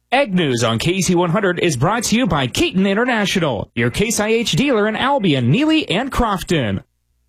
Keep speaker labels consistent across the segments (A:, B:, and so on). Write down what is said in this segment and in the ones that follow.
A: Ag News on KC100 is brought to you by Keaton International, your Case IH dealer in Albion, Neely, and Crofton.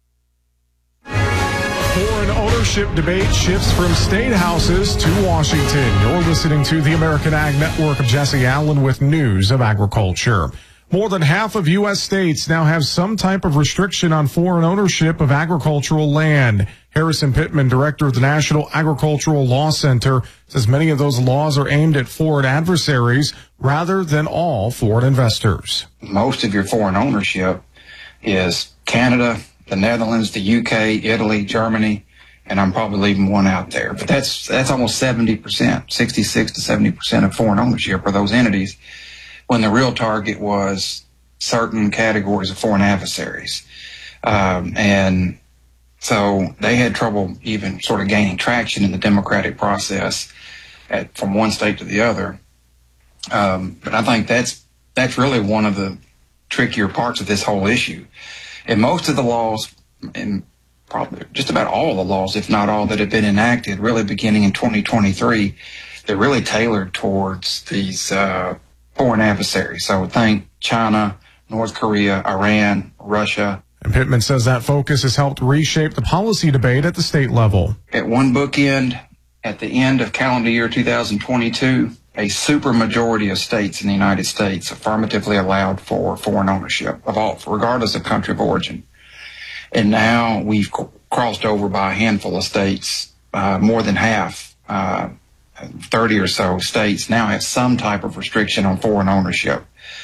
B: Foreign ownership debate shifts from state houses to Washington. You're listening to the American Ag Network of Jesse Allen with news of agriculture. More than half of U.S. states now have some type of restriction on foreign ownership of agricultural land. Harrison Pittman, director of the National Agricultural Law Center, says many of those laws are aimed at foreign adversaries rather than all foreign investors.
C: Most of your foreign ownership is Canada, the Netherlands, the UK, Italy, Germany, and I'm probably leaving one out there. But that's almost 70%, 66 to 70% of foreign ownership are those entities, when the real target was certain categories of foreign adversaries. And so they had trouble even sort of gaining traction in the democratic process from one state to the other. But I think that's really one of the trickier parts of this whole issue. And most of the laws, and probably just about all the laws, if not all, that have been enacted, really beginning in 2023, they're really tailored towards these foreign adversaries. So think China, North Korea, Iran, Russia.
B: And Pittman says that focus has helped reshape the policy debate at the state level.
C: At one bookend, at the end of calendar year 2022, a supermajority of states in the United States affirmatively allowed for foreign ownership of all, regardless of country of origin. And now we've crossed over by a handful of states, more than half, 30 or so states now have some type of restriction on foreign ownership.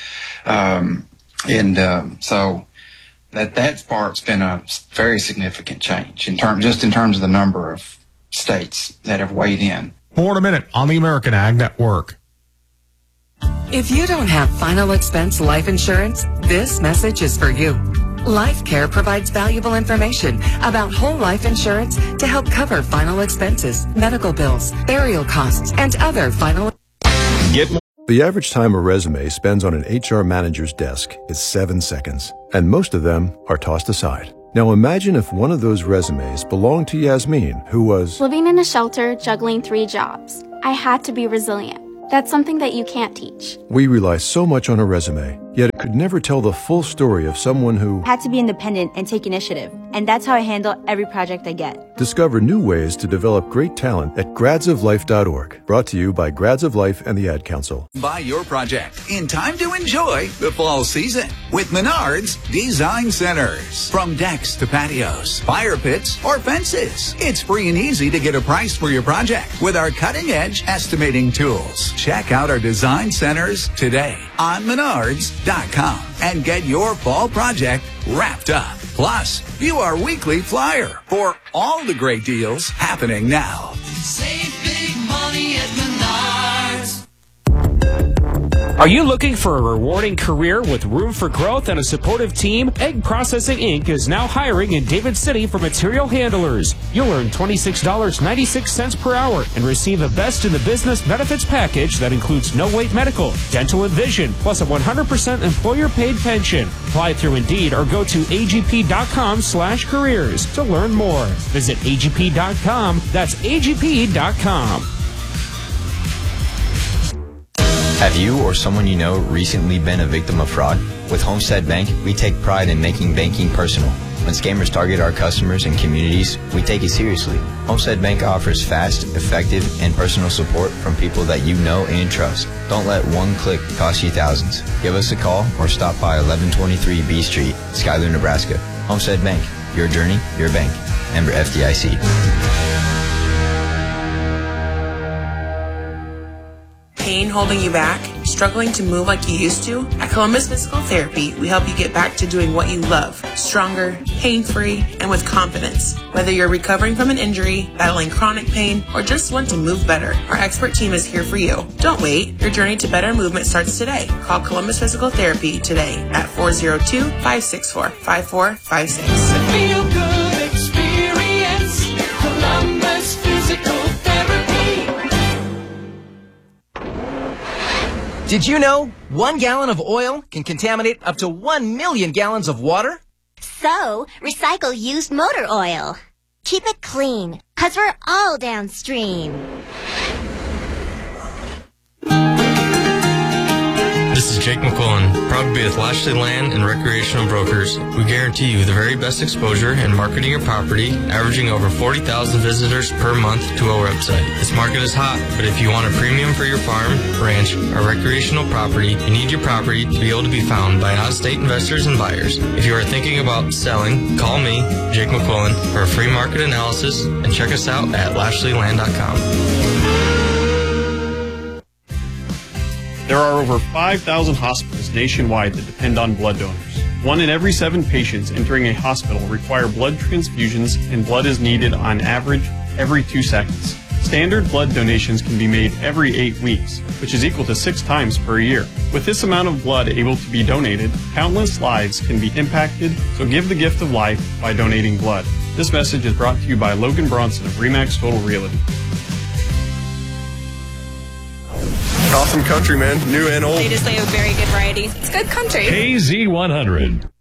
C: So that part's been a very significant change in terms of the number of states that have weighed in.
B: More in a minute on the American Ag Network.
D: If you don't have final expense life insurance, this message is for you. LifeCare provides valuable information about whole life insurance to help cover final expenses, medical bills, burial costs, and other final.
E: The average time a resume spends on an HR manager's desk is 7 seconds, and most of them are tossed aside. Now imagine if one of those resumes belonged to Yasmin, who was
F: living in a shelter, juggling 3 jobs. I had to be resilient. That's something that you can't teach.
E: We rely so much on a resume, yet it could never tell the full story of someone who
G: had to be independent and take initiative. And that's how I handle every project I get.
E: Discover new ways to develop great talent at gradsoflife.org. Brought to you by Grads of Life and the Ad Council.
H: Buy your project in time to enjoy the fall season with Menards Design Centers. From decks to patios, fire pits, or fences, it's free and easy to get a price for your project with our cutting-edge estimating tools. Check out our design centers today on Menards.com and get your fall project wrapped up. Plus, view our weekly flyer for all the great deals happening now.
I: Save big money at Menards.
A: Are you looking for a rewarding career with room for growth and a supportive team? Egg Processing Inc. is now hiring in David City for material handlers. You'll earn $26.96 per hour and receive a best in the business benefits package that includes no-wait medical, dental and vision, plus a 100% employer-paid pension. Apply through Indeed or go to agp.com/careers to learn more. Visit agp.com. That's agp.com.
J: Have you or someone you know recently been a victim of fraud? With Homestead Bank, we take pride in making banking personal. When scammers target our customers and communities, we take it seriously. Homestead Bank offers fast, effective, and personal support from people that you know and trust. Don't let one click cost you thousands. Give us a call or stop by 1123 B Street, Schuyler, Nebraska. Homestead Bank, your journey, your bank. Member FDIC.
K: Pain holding you back? Struggling to move like you used to? At Columbus Physical Therapy, we help you get back to doing what you love, stronger, pain-free, and with confidence. Whether you're recovering from an injury, battling chronic pain, or just want to move better, our expert team is here for you. Don't wait. Your journey to better movement starts today. Call Columbus Physical Therapy today at 402-564-5456.
I: Feel good experience. Columbus Physical Therapy.
L: Did you know 1 gallon of oil can contaminate up to 1 million gallons of water?
M: So, recycle used motor oil. Keep it clean, 'cause we're all downstream.
N: Jake McQuillan, proud to be with Lashley Land and Recreational Brokers. We guarantee you the very best exposure in marketing your property, averaging over 40,000 visitors per month to our website. This market is hot, but if you want a premium for your farm, ranch, or recreational property, you need your property to be able to be found by out-of-state investors and buyers. If you are thinking about selling, call me, Jake McQuillan, for a free market analysis and check us out at LashleyLand.com.
O: There are over 5,000 hospitals nationwide that depend on blood donors. 1 in every 7 patients entering a hospital require blood transfusions, and blood is needed on average every 2 seconds. Standard blood donations can be made every 8 weeks, which is equal to 6 times per year. With this amount of blood able to be donated, countless lives can be impacted, so give the gift of life by donating blood. This message is brought to you by Logan Bronson of RE/MAX Total Realty.
P: Awesome country, man. New and old.
Q: They just play a very good variety. It's good country.
R: KZ100.